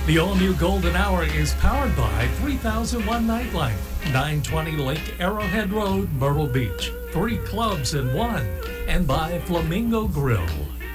The all-new Golden Hour is powered by 3001 Nightlife, 920 Lake Arrowhead Road, Myrtle Beach, 3 clubs in one, and by Flamingo Grill.